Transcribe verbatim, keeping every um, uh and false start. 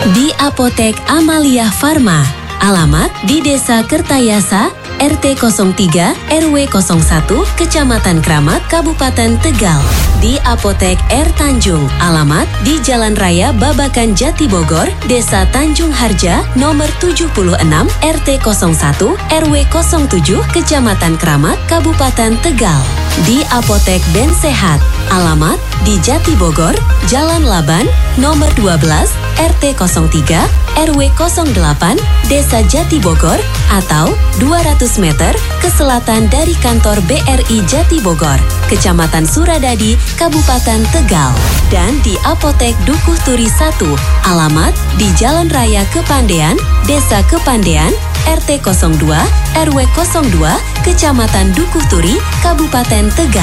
Di Apotek Amalia Farma. Alamat di Desa Kertayasa, R T nol tiga R W nol satu, Kecamatan Kramat, Kabupaten Tegal. Di Apotek R Tanjung. Alamat di Jalan Raya Babakan Jati Bogor, Desa Tanjung Harja, nomor tujuh puluh enam, R T nol satu R W nol tujuh, Kecamatan Kramat, Kabupaten Tegal. Di Apotek Ben Sehat. Alamat di Jati Bogor, Jalan Laban, nomor dua belas, R T nol tiga R W nol delapan, Desa Jati Bogor, atau dua ratus meter ke selatan dari kantor B R I Jati Bogor, Kecamatan Suradadi, Kabupaten Tegal. Dan di Apotek Dukuh Turi satu, alamat di Jalan Raya Kepandean, Desa Kepandean, R T nol dua R W nol dua, Kecamatan Dukuh Turi, Kabupaten Tegal.